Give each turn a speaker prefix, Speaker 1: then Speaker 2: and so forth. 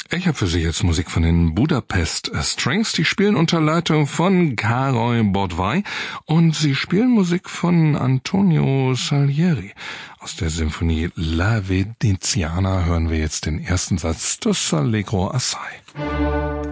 Speaker 1: Ich habe für Sie jetzt Musik von den Budapest Strings. Die spielen unter Leitung von Károly Bordwai und sie spielen Musik von Antonio Salieri. Aus der Symphonie La Veneziana hören wir jetzt den ersten Satz des Allegro Assai.